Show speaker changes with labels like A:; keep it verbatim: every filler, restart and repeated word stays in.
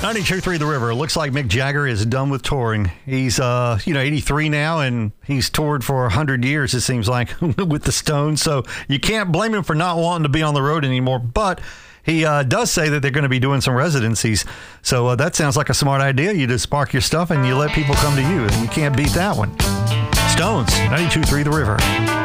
A: ninety-two point three The River. It looks like Mick Jagger is done with touring. He's, uh, you know, eighty-three now, and he's toured for one hundred years, it seems like, with the Stones. So you can't blame him for not wanting to be on the road anymore. But he uh, does say that they're going to be doing some residencies. So uh, that sounds like a smart idea. You just park your stuff and you let people come to you. And you can't beat that one. Stones, ninety-two point three The River.